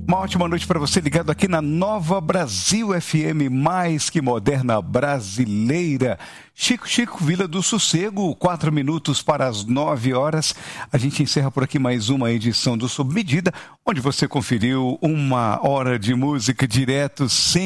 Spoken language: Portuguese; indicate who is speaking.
Speaker 1: Uma ótima noite para você ligado aqui na Nova Brasil FM, mais que moderna brasileira. Chico, Vila do Sossego, 4 minutos para as 9 horas. A gente encerra por aqui mais uma edição do Sob Medida, onde você conferiu 1 hora de música direto, sem